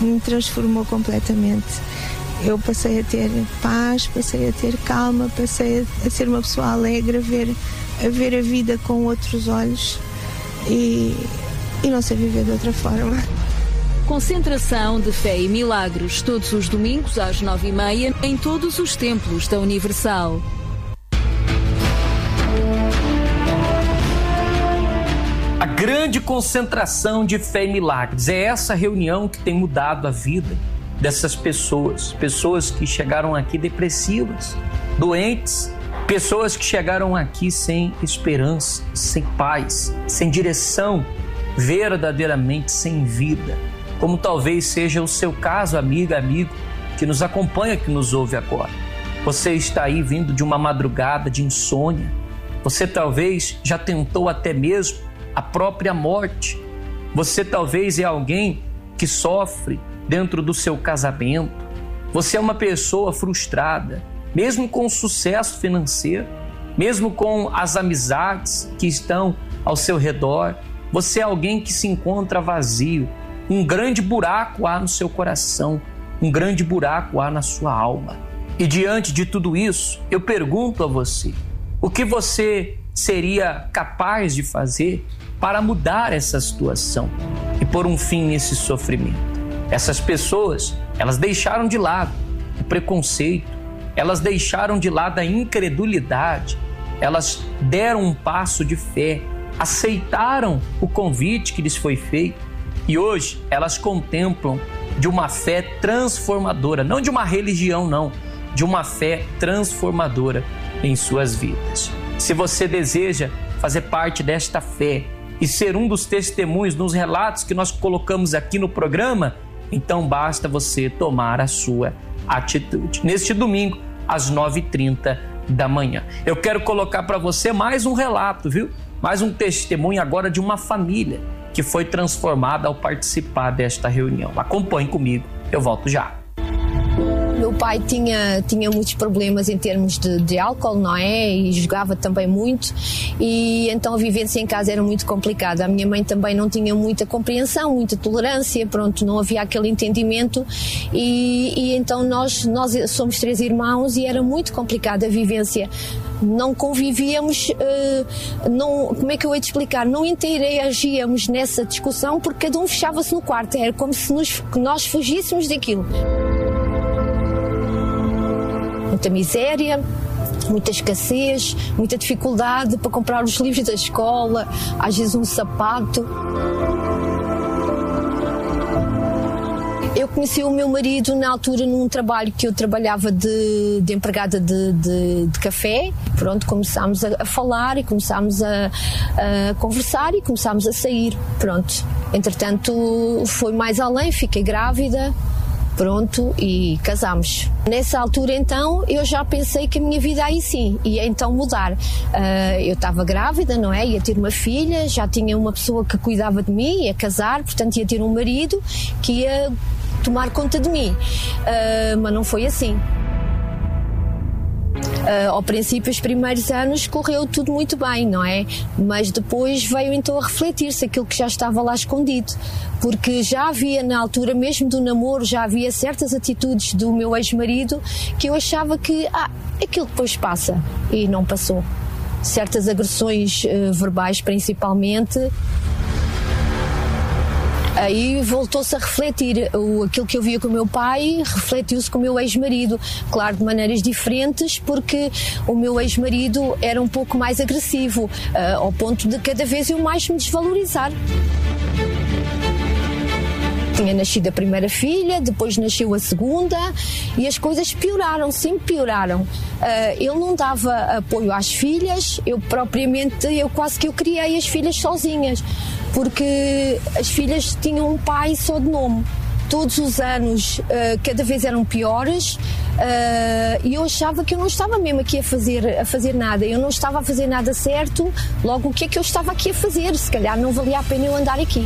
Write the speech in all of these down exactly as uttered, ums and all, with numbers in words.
me transformou completamente. Eu passei a ter paz, passei a ter calma, passei a ser uma pessoa alegre, a ver a, ver a vida com outros olhos e, e não sei viver de outra forma. Concentração de Fé e Milagres, todos os domingos às nove e meia, em todos os templos da Universal. A grande concentração de Fé e Milagres é essa reunião que tem mudado a vida dessas pessoas. Pessoas que chegaram aqui depressivas, doentes, pessoas que chegaram aqui sem esperança, sem paz, sem direção, verdadeiramente sem vida. Como talvez seja o seu caso, amiga, amigo, que nos acompanha, que nos ouve agora. Você está aí vindo de uma madrugada de insônia. Você talvez já tentou até mesmo a própria morte. Você talvez é alguém que sofre dentro do seu casamento. Você é uma pessoa frustrada, mesmo com o sucesso financeiro, mesmo com as amizades que estão ao seu redor. Você é alguém que se encontra vazio. Um grande buraco há no seu coração, um grande buraco há na sua alma. E diante de tudo isso, eu pergunto a você, o que você seria capaz de fazer para mudar essa situação e pôr um fim nesse sofrimento? Essas pessoas, elas deixaram de lado o preconceito, elas deixaram de lado a incredulidade, elas deram um passo de fé, aceitaram o convite que lhes foi feito. E hoje elas contemplam de uma fé transformadora, não de uma religião não, de uma fé transformadora em suas vidas. Se você deseja fazer parte desta fé e ser um dos testemunhos nos relatos que nós colocamos aqui no programa, então basta você tomar a sua atitude. Neste domingo, às nove e trinta da manhã. Eu quero colocar para você mais um relato, viu? Mais um testemunho agora de uma família que foi transformada ao participar desta reunião. Acompanhe comigo, eu volto já. Meu pai tinha, tinha muitos problemas em termos de, de álcool, não é? E jogava também muito, e então a vivência em casa era muito complicada. A minha mãe também não tinha muita compreensão, muita tolerância, pronto, não havia aquele entendimento, e, e então nós, nós somos três irmãos e era muito complicada a vivência. Não convivíamos, uh, não, como é que eu ia te explicar? Não interagíamos nessa discussão porque cada um fechava-se no quarto, era como se nos, que nós fugíssemos daquilo. Muita miséria, muita escassez, muita dificuldade para comprar os livros da escola, às vezes um sapato. Eu conheci o meu marido na altura num trabalho que eu trabalhava de, de empregada de, de, de café. Pronto, começámos a, a falar e começámos a, a conversar e começámos a sair. Pronto, entretanto foi mais além, fiquei grávida. Pronto, e casámos. Nessa altura, então, eu já pensei que a minha vida aí sim ia então mudar. Uh, eu estava grávida, não é? Ia ter uma filha, já tinha uma pessoa que cuidava de mim, ia casar, portanto ia ter um marido que ia tomar conta de mim. Uh, mas não foi assim. Uh, ao princípio, os primeiros anos correu tudo muito bem, não é? Mas depois veio então a refletir-se aquilo que já estava lá escondido, porque já havia na altura mesmo do namoro, já havia certas atitudes do meu ex-marido que eu achava que, ah, aquilo depois passa, e não passou. Certas agressões uh, verbais principalmente. Aí voltou-se a refletir, o, aquilo que eu via com o meu pai refletiu-se com o meu ex-marido, claro, de maneiras diferentes, porque o meu ex-marido era um pouco mais agressivo, uh, ao ponto de cada vez eu mais me desvalorizar. Tinha nascido a primeira filha, depois nasceu a segunda e as coisas pioraram, sempre pioraram. Uh, ele não dava apoio às filhas, eu propriamente, eu quase que eu criei as filhas sozinhas, porque as filhas tinham um pai só de nome. Todos os anos uh, cada vez eram piores, uh, e eu achava que eu não estava mesmo aqui a fazer, a fazer nada, eu não estava a fazer nada certo, logo o que é que eu estava aqui a fazer? Se calhar não valia a pena eu andar aqui.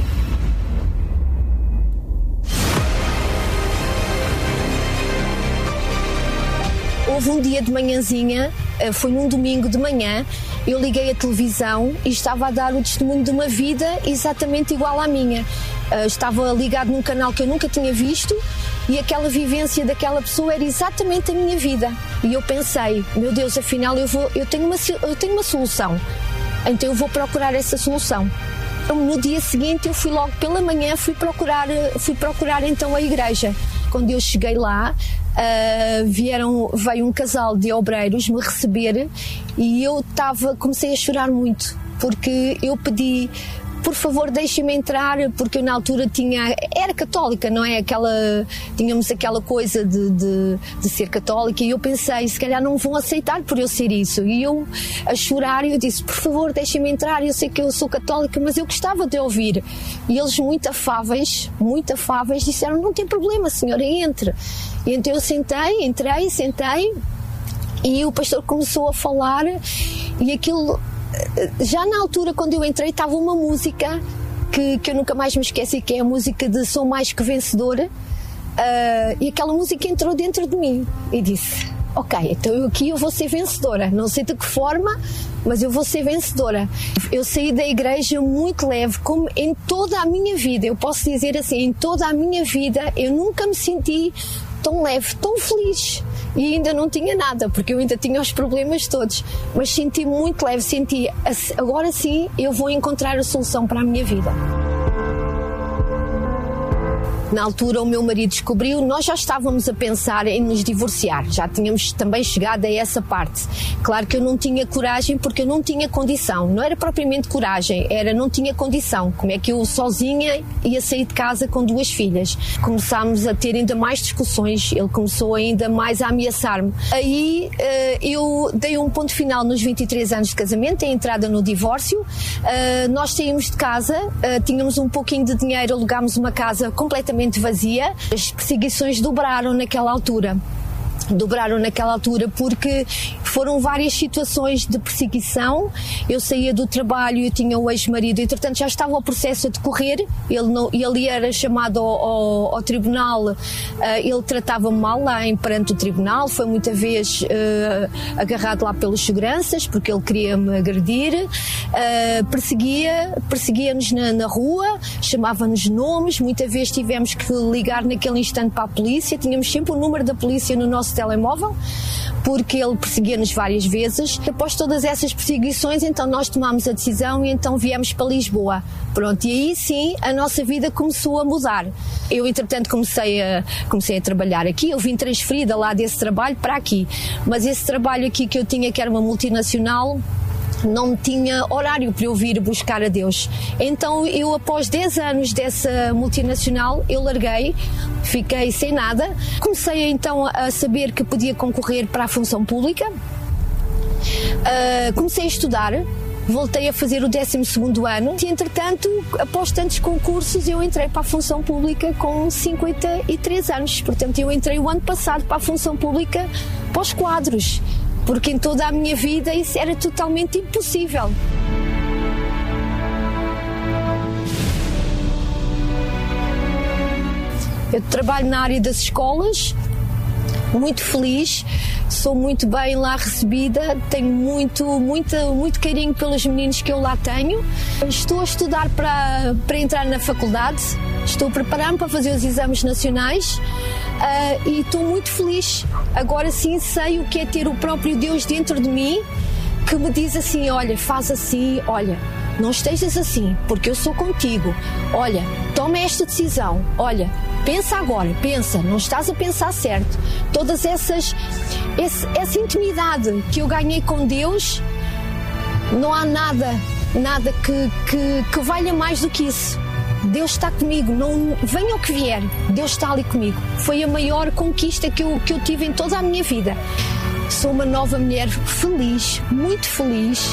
Houve um dia de manhãzinha, foi num domingo de manhã, eu liguei a televisão e estava a dar o testemunho de uma vida exatamente igual à minha. uh, estava ligado num canal que eu nunca tinha visto e aquela vivência daquela pessoa era exatamente a minha vida. E eu pensei, meu Deus, afinal eu, vou, eu, tenho, uma, eu tenho uma solução, então eu vou procurar essa solução. No dia seguinte eu fui logo pela manhã, fui procurar, fui procurar então a igreja. Quando eu cheguei lá, uh, vieram, veio um casal de obreiros me receber e eu tava, comecei a chorar muito, porque eu pedi, por favor, deixem-me entrar, porque eu na altura tinha, era católica, não é? Aquela, tínhamos aquela coisa de, de, de ser católica e eu pensei, se calhar não vão aceitar por eu ser isso. E eu, a chorar, eu disse, por favor, deixem-me entrar, eu sei que eu sou católica, mas eu gostava de ouvir. E eles, muito afáveis, muito afáveis, disseram, não tem problema, senhora, entre. E então eu sentei, entrei, sentei, e o pastor começou a falar, e aquilo... Já na altura, quando eu entrei, estava uma música que, que eu nunca mais me esqueci, que é a música de Sou Mais Que Vencedora, uh, e aquela música entrou dentro de mim e disse, ok, então eu aqui eu vou ser vencedora, não sei de que forma, mas eu vou ser vencedora. Eu saí da igreja muito leve, como em toda a minha vida, eu posso dizer assim, em toda a minha vida eu nunca me senti tão leve, tão feliz. E ainda não tinha nada, porque eu ainda tinha os problemas todos, mas senti muito leve, senti, agora sim eu vou encontrar a solução para a minha vida. Na altura o meu marido descobriu, nós já estávamos a pensar em nos divorciar, já tínhamos também chegado a essa parte. Claro que eu não tinha coragem porque eu não tinha condição, não era propriamente coragem, era não tinha condição. Como é que eu sozinha ia sair de casa com duas filhas? Começámos a ter ainda mais discussões, ele começou ainda mais a ameaçar-me. Aí eu dei um ponto final nos vinte e três anos de casamento, a entrada no divórcio. Nós saímos de casa, tínhamos um pouquinho de dinheiro, alugámos uma casa completamente vazia. As perseguições dobraram naquela altura. Dobraram naquela altura porque foram várias situações de perseguição. Eu saía do trabalho, eu tinha o ex-marido, entretanto já estava o processo a decorrer, ele, não, ele era chamado ao, ao, ao tribunal, uh, ele tratava-me mal lá em, perante o tribunal, foi muita vez uh, agarrado lá pelos seguranças porque ele queria-me agredir, uh, perseguia, perseguia-nos na, na rua, chamava-nos nomes, muitas vezes tivemos que ligar naquele instante para a polícia, tínhamos sempre o número da polícia no nosso telemóvel, porque ele perseguia-nos várias vezes. Após todas essas perseguições, então nós tomámos a decisão e então viemos para Lisboa. Pronto, e aí sim a nossa vida começou a mudar. Eu, entretanto, comecei a, comecei a trabalhar aqui, eu vim transferida lá desse trabalho para aqui, mas esse trabalho aqui que eu tinha, que era uma multinacional, não tinha horário para eu vir buscar a Deus. Então eu, após dez anos dessa multinacional, eu larguei, fiquei sem nada. Comecei então a saber que podia concorrer para a função pública. Uh, comecei a estudar, voltei a fazer o décimo segundo ano e, entretanto, após tantos concursos, eu entrei para a função pública com cinquenta e três anos. Portanto, eu entrei o ano passado para a função pública para os quadros, porque em toda a minha vida isso era totalmente impossível. Eu trabalho na área das escolas, muito feliz, sou muito bem lá recebida, tenho muito, muito, muito carinho pelos meninos que eu lá tenho. Estou a estudar para, para entrar na faculdade, estou a preparar-me para fazer os exames nacionais uh, e estou muito feliz. Agora sim sei o que é ter o próprio Deus dentro de mim, que me diz assim, olha, faz assim, olha, não estejas assim, porque eu sou contigo. Olha, toma esta decisão. Olha, pensa agora, pensa, não estás a pensar certo. Todas essas, esse, essa intimidade que eu ganhei com Deus, não há nada, nada que, que, que valha mais do que isso. Deus está comigo, não, venha o que vier, Deus está ali comigo. Foi a maior conquista que eu, que eu tive em toda a minha vida. Sou uma nova mulher feliz, muito feliz.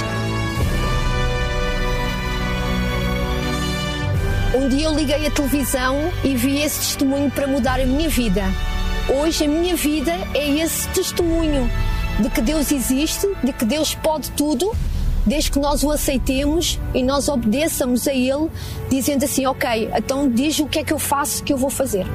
Um dia eu liguei a televisão e vi esse testemunho para mudar a minha vida. Hoje a minha vida é esse testemunho de que Deus existe, de que Deus pode tudo, desde que nós o aceitemos e nós obedeçamos a Ele, dizendo assim, ok, então diz o que é que eu faço, que eu vou fazer.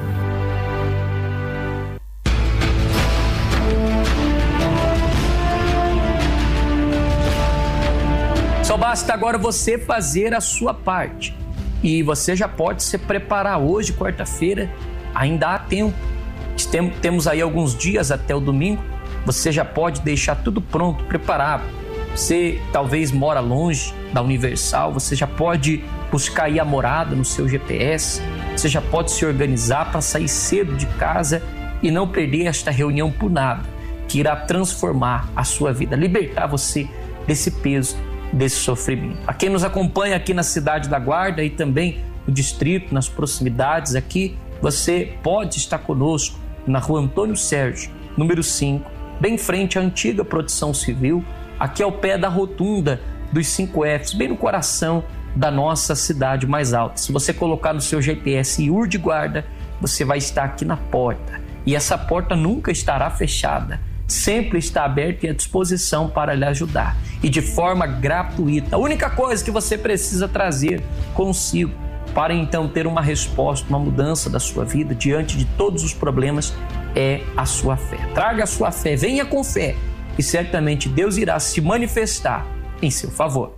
Só basta agora você fazer a sua parte. E você já pode se preparar hoje, quarta-feira, ainda há tempo. Temos aí alguns dias até o domingo, você já pode deixar tudo pronto, preparado. Você talvez mora longe da Universal, você já pode buscar aí a morada no seu G P S, você já pode se organizar para sair cedo de casa e não perder esta reunião por nada, que irá transformar a sua vida, libertar você desse peso, desse sofrimento. A quem nos acompanha aqui na cidade da Guarda e também no distrito, nas proximidades aqui, você pode estar conosco na rua Antônio Sérgio, número cinco, bem em frente à antiga Proteção Civil, aqui ao pé da rotunda dos cinco Fs, bem no coração da nossa cidade mais alta. Se você colocar no seu G P S I U R de Guarda, você vai estar aqui na porta. E essa porta nunca estará fechada, sempre está aberta e à disposição para lhe ajudar. E de forma gratuita. A única coisa que você precisa trazer consigo para então ter uma resposta, uma mudança da sua vida diante de todos os problemas é a sua fé. Traga a sua fé, venha com fé e certamente Deus irá se manifestar em seu favor.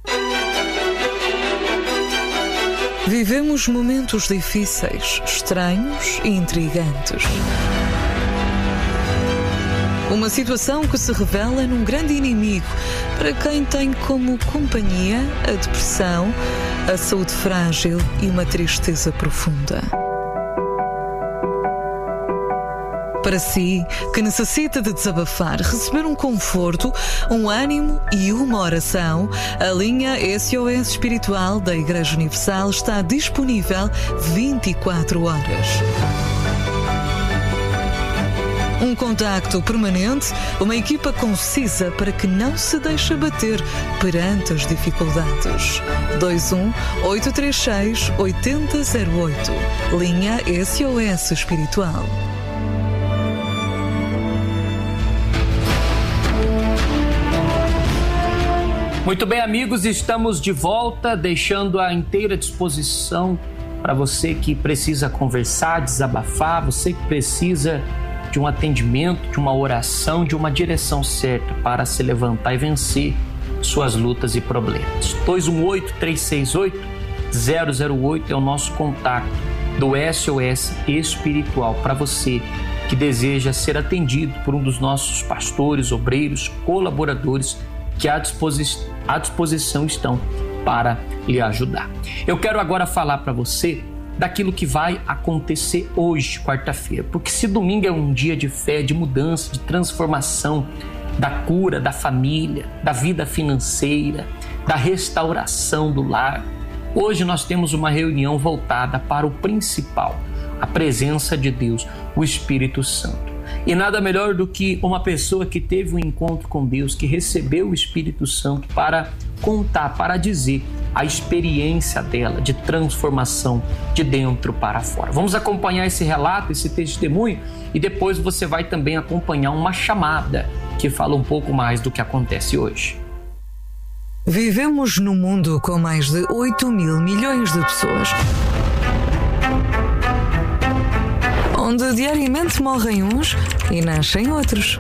Vivemos momentos difíceis, estranhos e intrigantes. Uma situação que se revela num grande inimigo para quem tem como companhia a depressão, a saúde frágil e uma tristeza profunda. Para si, que necessita de desabafar, receber um conforto, um ânimo e uma oração, a linha S O S Espiritual da Igreja Universal está disponível vinte e quatro horas. Um contacto permanente, uma equipa concisa para que não se deixe abater perante as dificuldades. dois um oito três seis oito zero zero oito. Linha S O S Espiritual. Muito bem, amigos, estamos de volta, deixando à inteira disposição para você que precisa conversar, desabafar, você que precisa de um atendimento, de uma oração, de uma direção certa para se levantar e vencer suas lutas e problemas. dois um oito três seis oito zero zero oito é o nosso contato do S O S Espiritual para você que deseja ser atendido por um dos nossos pastores, obreiros, colaboradores que à disposição, à disposição estão para lhe ajudar. Eu quero agora falar para você daquilo que vai acontecer hoje, quarta-feira, porque se domingo é um dia de fé, de mudança, de transformação, da cura da família, da vida financeira, da restauração do lar, hoje nós temos uma reunião voltada para o principal, a presença de Deus, o Espírito Santo. E nada melhor do que uma pessoa que teve um encontro com Deus, que recebeu o Espírito Santo para contar, para dizer a experiência dela de transformação de dentro para fora. Vamos acompanhar esse relato, esse testemunho e depois você vai também acompanhar uma chamada que fala um pouco mais do que acontece hoje. Vivemos num mundo com mais de oito mil milhões de pessoas, onde diariamente morrem uns e nascem outros.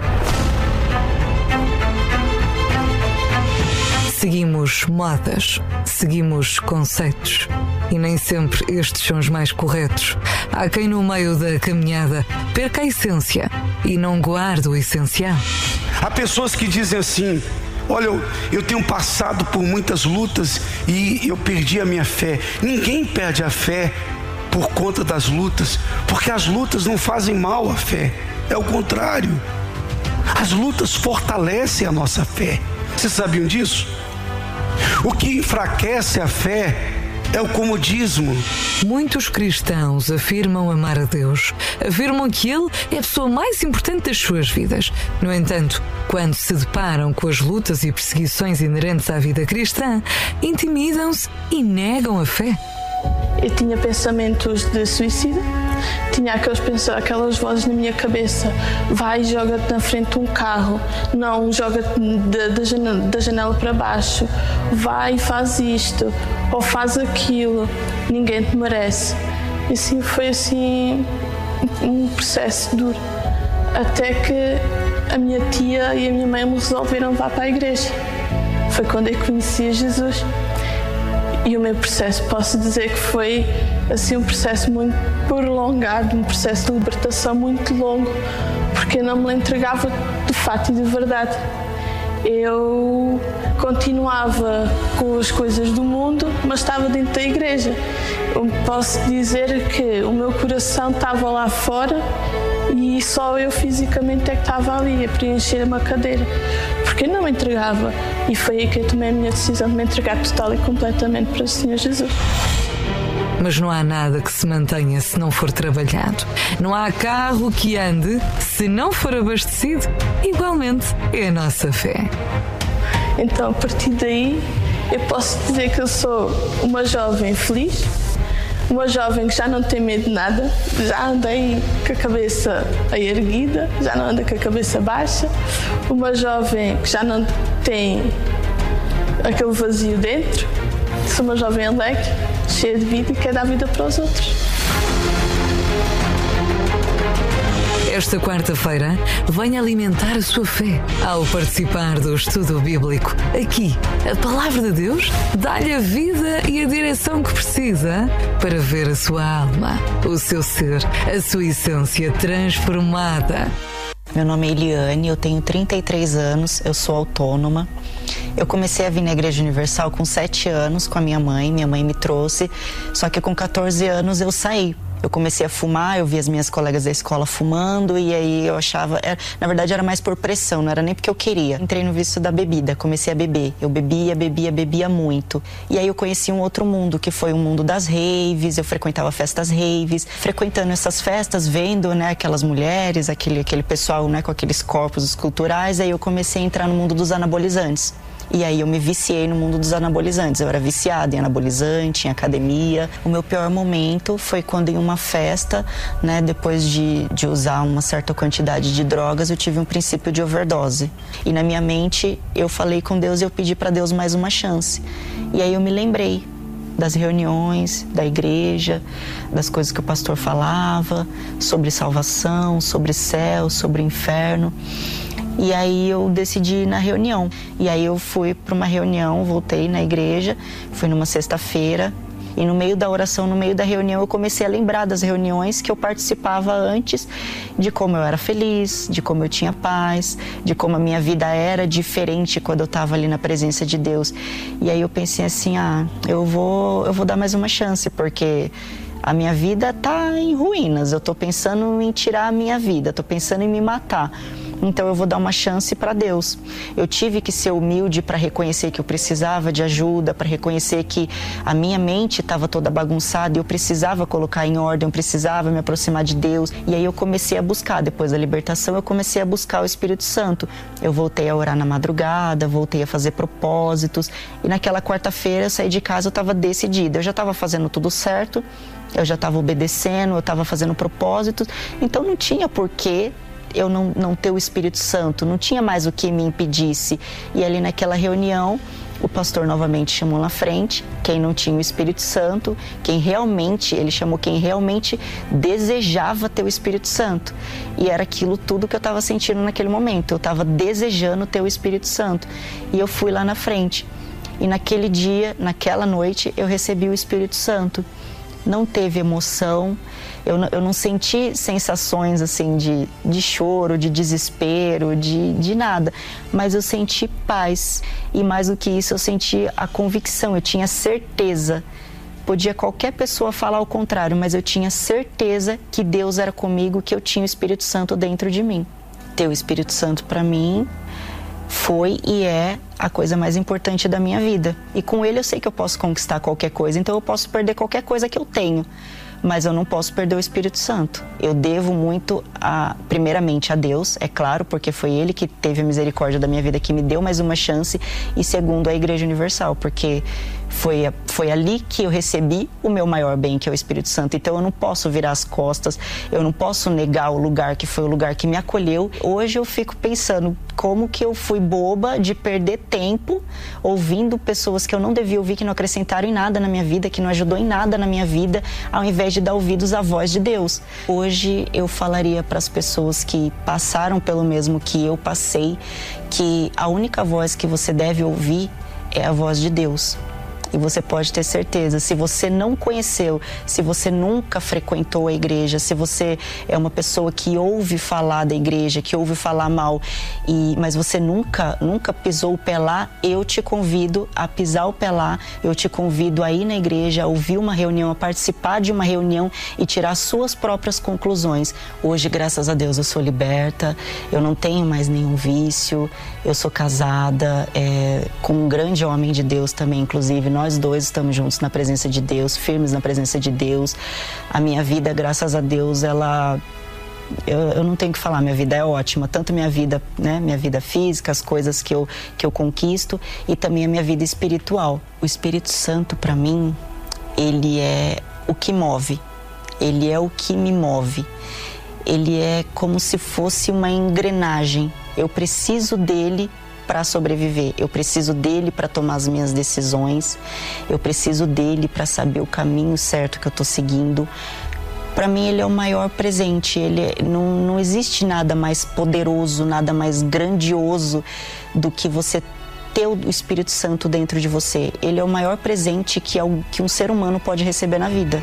Seguimos modas, seguimos conceitos e nem sempre estes são os mais corretos. Há quem no meio da caminhada perca a essência e não guarde o essencial. Há pessoas que dizem assim: olha, eu, eu tenho passado por muitas lutas e eu perdi a minha fé. Ninguém perde a fé por conta das lutas, porque as lutas não fazem mal à fé, é o contrário. As lutas fortalecem a nossa fé. Vocês sabiam disso? O que enfraquece a fé é o comodismo. Muitos cristãos afirmam amar a Deus, afirmam que Ele é a pessoa mais importante das suas vidas. No entanto, quando se deparam com as lutas e perseguições inerentes à vida cristã, intimidam-se e negam a fé. Eu tinha pensamentos de suicídio, tinha aqueles pensamentos, aquelas vozes na minha cabeça: vai, joga-te na frente de um carro, não, joga-te da, da, janela, da janela para baixo, vai, faz isto, ou faz aquilo, ninguém te merece. E assim foi assim um processo duro, até que a minha tia e a minha mãe me resolveram levar para a igreja. Foi quando eu conheci Jesus. E o meu processo, posso dizer que foi assim um processo muito prolongado, um processo de libertação muito longo, porque eu não me entregava de fato e de verdade. Eu continuava com as coisas do mundo, mas estava dentro da igreja. Eu posso dizer que o meu coração estava lá fora e só eu fisicamente é que estava ali a preencher uma cadeira, porque eu não me entregava. E foi aí que eu tomei a minha decisão de me entregar total e completamente para o Senhor Jesus. Mas não há nada que se mantenha se não for trabalhado. Não há carro que ande se não for abastecido. Igualmente é a nossa fé. Então, a partir daí, eu posso dizer que eu sou uma jovem feliz, uma jovem que já não tem medo de nada, já andei com a cabeça erguida, já não anda com a cabeça baixa, uma jovem que já não tem aquele vazio dentro, sou uma jovem alegre, cheia de vida e quer dar vida para os outros. Esta quarta-feira, venha alimentar a sua fé ao participar do estudo bíblico. Aqui, a Palavra de Deus dá-lhe a vida e a direção que precisa para ver a sua alma, o seu ser, a sua essência transformada. Meu nome é Eliane, eu tenho trinta e três anos, eu sou autônoma. Eu comecei a vir na Igreja Universal com sete anos com a minha mãe, minha mãe me trouxe, só que com catorze anos eu saí. Eu comecei a fumar, eu vi as minhas colegas da escola fumando e aí eu achava... Era, na verdade era mais por pressão, não era nem porque eu queria. Entrei no vício da bebida, comecei a beber. Eu bebia, bebia, bebia muito. E aí eu conheci um outro mundo, que foi o mundo das raves. Eu frequentava festas raves. Frequentando essas festas, vendo, né, aquelas mulheres, aquele, aquele pessoal, né, com aqueles corpos esculturais. Aí eu comecei a entrar no mundo dos anabolizantes. E aí eu me viciei no mundo dos anabolizantes. Eu era viciada em anabolizante, em academia. O meu pior momento foi quando em uma festa, né, depois de, de usar uma certa quantidade de drogas, eu tive um princípio de overdose. E na minha mente, eu falei com Deus e eu pedi para Deus mais uma chance. E aí eu me lembrei das reuniões, da igreja, das coisas que o pastor falava, sobre salvação, sobre céu, sobre inferno. E aí eu decidi ir na reunião. E aí eu fui para uma reunião, voltei na igreja, fui numa sexta-feira. E no meio da oração, no meio da reunião, eu comecei a lembrar das reuniões que eu participava antes, de como eu era feliz, de como eu tinha paz, de como a minha vida era diferente quando eu estava ali na presença de Deus. E aí eu pensei assim, ah, eu vou, eu vou dar mais uma chance, porque a minha vida tá em ruínas. Eu tô pensando em tirar a minha vida, tô pensando em me matar. Então eu vou dar uma chance para Deus. Eu tive que ser humilde para reconhecer que eu precisava de ajuda, para reconhecer que a minha mente estava toda bagunçada e eu precisava colocar em ordem, eu precisava me aproximar de Deus. E aí eu comecei a buscar, depois da libertação, eu comecei a buscar o Espírito Santo. Eu voltei a orar na madrugada, voltei a fazer propósitos. E naquela quarta-feira eu saí de casa, eu estava decidida. Eu já estava fazendo tudo certo, eu já estava obedecendo, eu estava fazendo propósitos. Então não tinha porquê eu não, não ter o Espírito Santo, não tinha mais o que me impedisse. E ali naquela reunião, o pastor novamente chamou na frente quem não tinha o Espírito Santo, quem realmente, ele chamou quem realmente desejava ter o Espírito Santo. E era aquilo tudo que eu estava sentindo naquele momento, eu estava desejando ter o Espírito Santo. E eu fui lá na frente. E naquele dia, naquela noite, eu recebi o Espírito Santo. Não teve emoção, eu não, eu não senti sensações assim de, de choro, de desespero, de, de nada, mas eu senti paz e mais do que isso eu senti a convicção, eu tinha certeza. Podia qualquer pessoa falar o contrário, mas eu tinha certeza que Deus era comigo, que eu tinha o Espírito Santo dentro de mim. Ter o Espírito Santo para mim foi e é a coisa mais importante da minha vida. E com ele eu sei que eu posso conquistar qualquer coisa, então eu posso perder qualquer coisa que eu tenho, mas eu não posso perder o Espírito Santo. Eu devo muito, a, primeiramente, a Deus, é claro, porque foi Ele que teve a misericórdia da minha vida, que me deu mais uma chance, e segundo, a Igreja Universal, porque foi, foi ali que eu recebi o meu maior bem, que é o Espírito Santo. Então eu não posso virar as costas, eu não posso negar o lugar que foi o lugar que me acolheu. Hoje eu fico pensando como que eu fui boba de perder tempo ouvindo pessoas que eu não devia ouvir, que não acrescentaram em nada na minha vida, que não ajudou em nada na minha vida, ao invés de dar ouvidos à voz de Deus. Hoje eu falaria para as pessoas que passaram pelo mesmo que eu passei, que a única voz que você deve ouvir é a voz de Deus. E você pode ter certeza, se você não conheceu, se você nunca frequentou a igreja, se você é uma pessoa que ouve falar da igreja, que ouve falar mal, e, mas você nunca, nunca pisou o pé lá, eu te convido a pisar o pé lá, eu te convido a ir na igreja, a ouvir uma reunião, a participar de uma reunião e tirar suas próprias conclusões. Hoje, graças a Deus, eu sou liberta, eu não tenho mais nenhum vício, eu sou casada é, com um grande homem de Deus também, inclusive. Nós dois estamos juntos na presença de Deus, firmes na presença de Deus. A minha vida, graças a Deus, ela... Eu, eu não tenho o que falar, minha vida é ótima. Tanto minha vida, né, minha vida física, as coisas que eu, que eu conquisto, e também a minha vida espiritual. O Espírito Santo, para mim, ele é o que move. Ele é o que me move. Ele é como se fosse uma engrenagem. Eu preciso dele para sobreviver, eu preciso dele para tomar as minhas decisões, eu preciso dele para saber o caminho certo que eu estou seguindo. Para mim, ele é o maior presente. Ele é, não, não existe nada mais poderoso, nada mais grandioso do que você ter o Espírito Santo dentro de você. Ele é o maior presente que, é, que um ser humano pode receber na vida.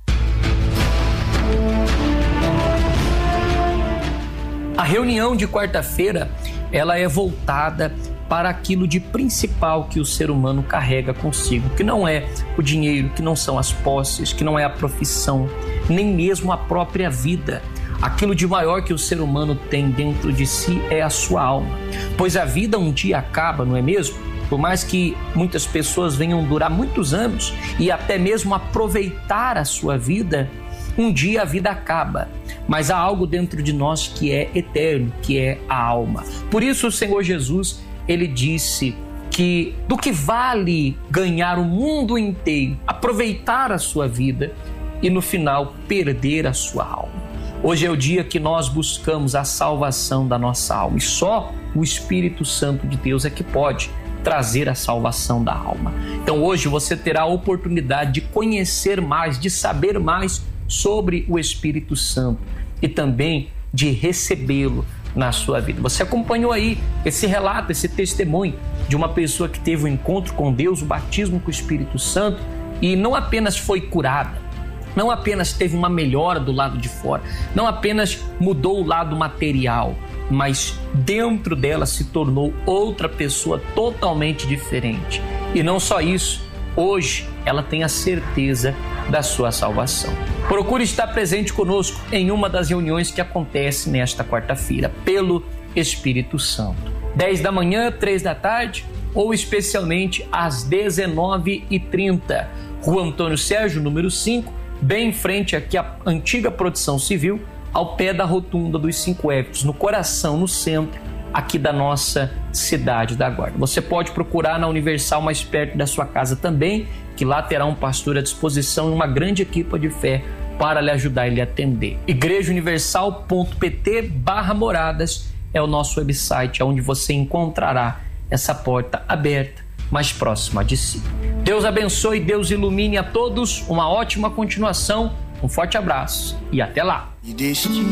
A reunião de quarta-feira, ela é voltada para aquilo de principal que o ser humano carrega consigo, que não é o dinheiro, que não são as posses, que não é a profissão, nem mesmo a própria vida. Aquilo de maior que o ser humano tem dentro de si é a sua alma, pois a vida um dia acaba, não é mesmo? Por mais que muitas pessoas venham durar muitos anos e até mesmo aproveitar a sua vida, um dia a vida acaba, mas há algo dentro de nós que é eterno, que é a alma. Por isso o Senhor Jesus, ele disse que do que vale ganhar o mundo inteiro, aproveitar a sua vida e no final perder a sua alma. Hoje é o dia que nós buscamos a salvação da nossa alma e só o Espírito Santo de Deus é que pode trazer a salvação da alma. Então hoje você terá a oportunidade de conhecer mais, de saber mais sobre o Espírito Santo e também de recebê-lo na sua vida. Você acompanhou aí esse relato, esse testemunho de uma pessoa que teve um encontro com Deus, o batismo com o Espírito Santo e não apenas foi curada, não apenas teve uma melhora do lado de fora, não apenas mudou o lado material, mas dentro dela se tornou outra pessoa totalmente diferente. E não só isso, hoje ela tem a certeza da sua salvação. Procure estar presente conosco em uma das reuniões que acontece nesta quarta-feira, pelo Espírito Santo. dez da manhã, três da tarde ou especialmente às dezenove e trinta. Rua Antônio Sérgio, número cinco, bem em frente aqui à antiga Proteção Civil, ao pé da Rotunda dos Cinco Évitos, no coração, no centro aqui da nossa cidade da Guarda. Você pode procurar na Universal mais perto da sua casa também, que lá terá um pastor à disposição e uma grande equipe de fé para lhe ajudar e lhe atender. igreja universal ponto pt barra moradas é o nosso website, onde você encontrará essa porta aberta, mais próxima de si. Deus abençoe, Deus ilumine a todos, uma ótima continuação, um forte abraço e até lá.